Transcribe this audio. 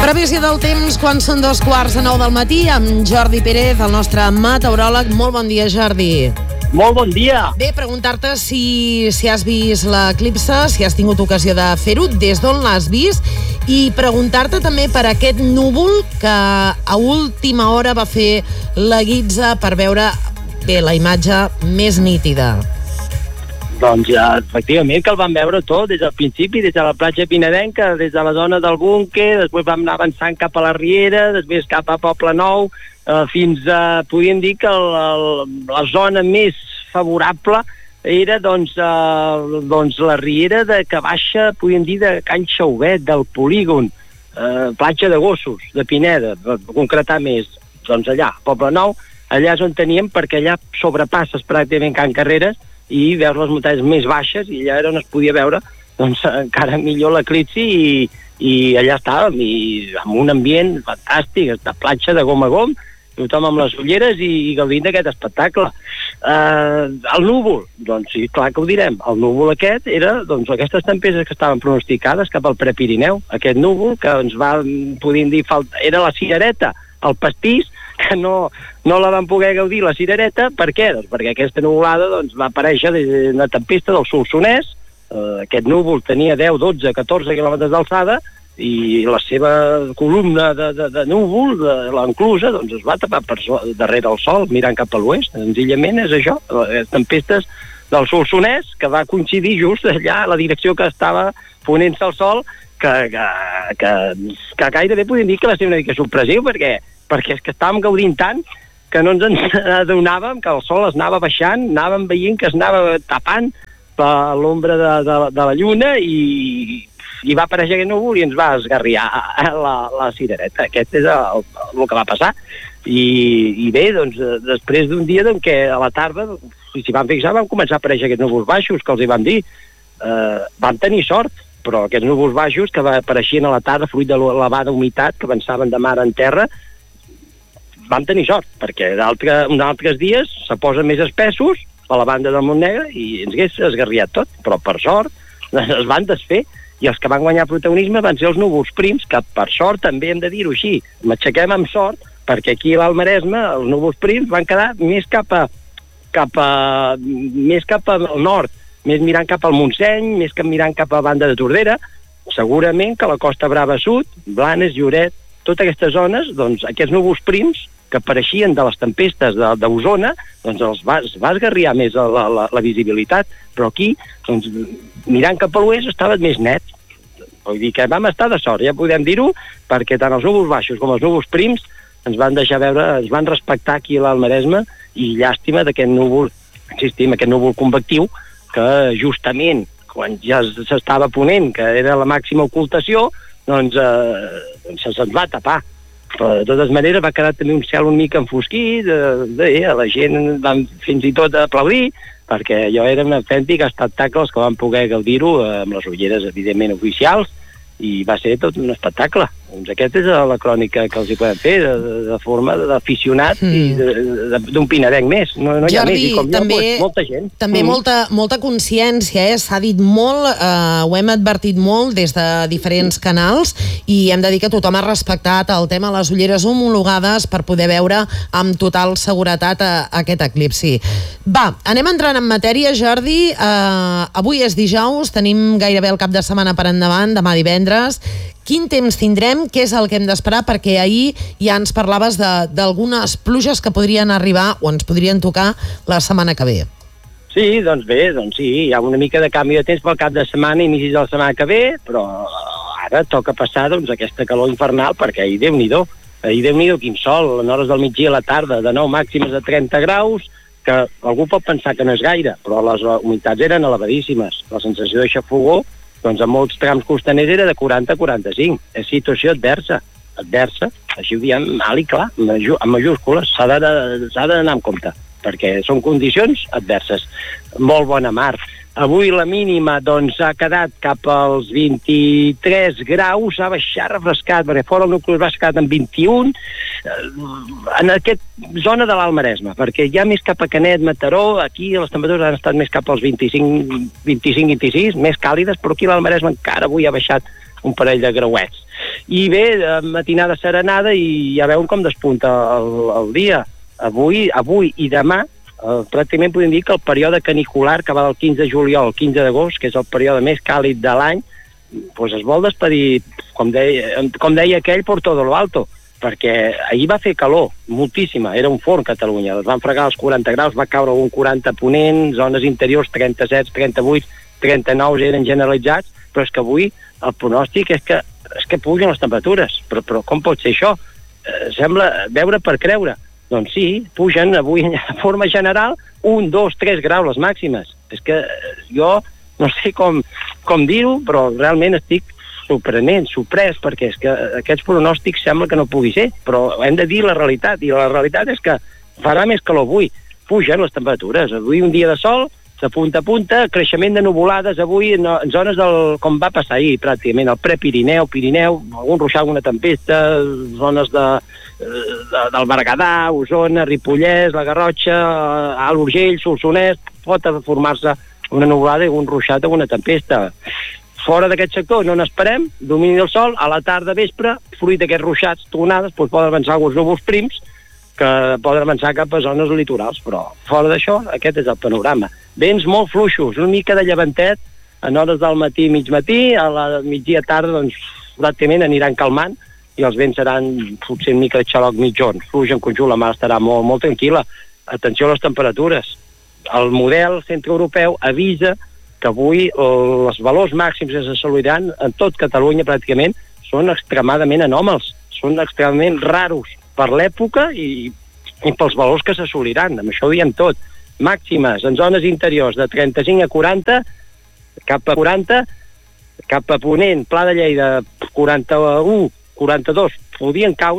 Previsió del temps quan són 2:15 del matí amb Jordi Pérez, el nostre meteoròleg. Molt bon dia, Jordi. Molt bon dia. Bé, preguntar-te si has vist l'eclipse, si has tingut ocasió de fer-ho, des d'on l'has vist, i preguntar-te també per aquest núvol que a última hora va fer la guitza per veure la imatge més nítida. Doncs ja, efectivament, que el vam veure tot, des del principi, des de la platja pinedenca, des de la zona del búnquer, després vam anar avançant cap a la Riera, després cap a Poble Nou, fins a, podríem dir que la zona més favorable era doncs la Riera de que baixa, podríem dir, de Can Xauvet, del polígon, platja de Gossos, de Pineda, concretar més, doncs allà, Poble Nou, allà és on teníem, perquè allà sobrepasses pràcticament Can Carreres i veus les muntanyes més baixes, i allà era on es podia veure doncs encara millor l'eclipsi, i allà estàvem, i amb un ambient fantàstic, de platja de gom a gom, tothom amb les ulleres i gaudint d'aquest espectacle. El núvol, doncs sí, clar que ho direm, el núvol aquest era doncs aquestes tempestes que estaven pronosticades cap al Prepirineu, aquest núvol que ens va, podríem dir, era la cirereta, el pastís, que no la van poder gaudir la cirereta. Per què? Doncs perquè aquesta nuvolada doncs, va aparèixer una tempesta del Solsonès. Aquest núvol tenia 10, 12, 14 quilòmetres d'alçada i la seva columna de núvol, l'enclusa, doncs es va tapar darrere el sol, mirant cap a l'oest. Senzillament és això, les tempestes del Solsonès, que va coincidir just allà, la direcció que estava ponent-se el sol, que gairebé podem dir que va ser una mica sorpresiu, perquè és que estàvem gaudint tant que no ens adonàvem que el sol es anava baixant, anàvem veient que es anava tapant per l'ombra de la lluna, i va aparèixer aquest núvol i ens va esgarriar la cirereta. Aquest és el que va passar. I bé, doncs, després d'un dia en què a la tarda, si s'hi van fixar, van començar a aparèixer aquests núvols baixos, que els hi van dir. Vam tenir sort, però aquests núvols baixos que apareixien a la tarda, fruit de l'elevada humitat que avançaven de mar en terra, vam tenir sort, perquè uns altres dies se posen més espessos a la banda del Montnegre i ens hagués esgarriat tot, però per sort es van desfer, i els que van guanyar protagonisme van ser els núvols prims, que per sort també hem de dir-ho així, m'aixequem amb sort, perquè aquí a l'Alt Maresme els núvols prims van quedar més cap al nord, més mirant cap al Montseny, més que mirant cap a la banda de Tordera. Segurament que la Costa Brava Sud, Blanes, Lloret, totes aquestes zones, doncs aquests núvols prims que apareixien de les tempestes d'Osona, doncs els va esgarriar més la visibilitat, però aquí, doncs, mirant cap a l'oest, estava més net. Vull dir que vam estar de sort, ja podem dir-ho, perquè tant els núvols baixos com els núvols prims ens van deixar veure, ens van respectar aquí a l'Alt Maresme, i llàstima d'aquest núvol, insistim, aquest núvol convectiu, que justament quan ja s'estava ponent, que era la màxima ocultació, doncs se'ns va tapar. Però de totes maneres va quedar també un cel una mica enfosquit, la gent va fins i tot aplaudir, perquè allò era un autèntic espectacle els que van poder gaudir-ho amb les ulleres evidentment oficials, i va ser tot un espectacle. Doncs aquesta és la crònica que els hi podem fer de forma d'aficionat i d'un pinedenc més. No hi ha més, i com també, jo, molta gent. També molta consciència, s'ha dit molt, ho hem advertit molt des de diferents canals, i hem de dir que tothom ha respectat el tema de les ulleres homologades per poder veure amb total seguretat aquest eclipsi. Va, anem entrant en matèria, Jordi. Avui és dijous, tenim gairebé el cap de setmana per endavant, demà divendres. Quin temps tindrem? Què és el que hem d'esperar? Perquè ahir ja ens parlaves d'algunes pluges que podrien arribar o ens podrien tocar la setmana que ve. Sí, doncs bé, sí, hi ha una mica de canvi de temps pel cap de setmana, inicis de la setmana que ve, però ara toca passar aquesta calor infernal, perquè ahir Déu-n'hi-do, quin sol, en hores del migdia a la tarda, de nou màximes de 30 graus, que algú pot pensar que no és gaire, però les humitats eren elevadíssimes, la sensació de xafogó, doncs a molts trams costaners era de 40 a 45. És situació adversa, així ho diem alt i clar, amb majúscules, s'ha d'anar amb compte, perquè són condicions adverses. Molt bona mar. Avui la mínima doncs ha quedat cap als 23 graus, ha baixat refrescat, perquè fora el nucli urbà s'ha quedat en 21, en aquesta zona de l'Alt Maresme, perquè ja més cap a Canet, Mataró, aquí les temperatures han estat més cap als 25-26, més càlides, però aquí l'Alt Maresme encara avui ha baixat un parell de grauets. I bé, matinada serenada i ja veuen com despunta el dia. Avui i demà, pràcticament podem dir que el període canicular, que va del 15 de juliol al 15 d'agost, que és el període més càlid de l'any, doncs es vol despedir, com deia aquell, por todo lo alto, perquè ahir va fer calor, moltíssima, era un forn Catalunya, es van fregar els 40 graus, va caure un 40 ponent, zones interiors 37, 38, 39 eren generalitzats, però és que avui el pronòstic és que pugen les temperatures, però com pot ser això? Sembla veure per creure. Doncs sí, pugen avui de forma general 1, 2, 3 graus les màximes. És que jo no sé com dir-ho, però realment estic sorprès, perquè és que aquests pronòstics sembla que no pugui ser, però hem de dir la realitat, i la realitat és que farà més calor avui. Pugen les temperatures. Avui un dia de sol, de punta a punta, creixement de nuvolades avui en zones com va passar ahir, pràcticament, el prepirineu, Pirineu, algun ruixat, alguna tempesta, zones del Berguedà, Osona, Ripollès, la Garrotxa, Alt Urgell, Solsonès, pot formar-se una nuvolada i un ruixat, alguna tempesta. Fora d'aquest sector no n'esperem, domini del sol, a la tarda, vespre, fruit d'aquests ruixats, tronades, doncs poden avançar alguns núvols prims que poden avançar cap a zones litorals, però fora d'això, aquest és el panorama. Vents molt fluixos, una mica de llevantet, en hores del matí i mig matí, a la migdia tarda, doncs, pràcticament aniran calmant, i els vents seran potser una mica de xaloc mitjón. Fluix en conjunt, la mar estarà molt, molt tranquil·la. Atenció a les temperatures. El model centroeuropeu avisa que avui els valors màxims que s'assoliran en tot Catalunya pràcticament són extremadament anòmals, són extremadament raros per l'època i pels valors que s'assoliran. Amb això ho diem tot. Màximes en zones interiors de 35 a 40, cap a 40, cap a ponent, Pla de Lleida 41, 42, podien caure